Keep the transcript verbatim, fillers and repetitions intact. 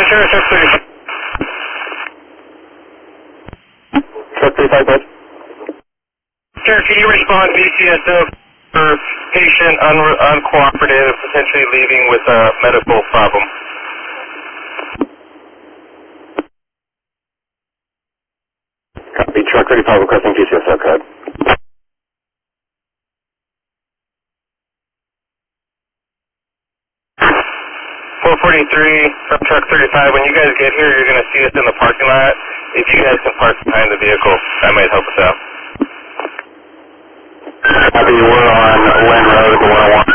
sure, truck thirty-five. Truck thirty-five, bud. Sure, can you respond B C S O for patient un uncooperative, potentially leaving with a medical problem? Copy. Truck thirty-five requesting P C S O code. four forty-three from truck thirty-five. When you guys get here, you're going to see us in the parking lot. If you guys can park behind the vehicle, that might help us out. Copy. We're on Lynn Road, one oh one.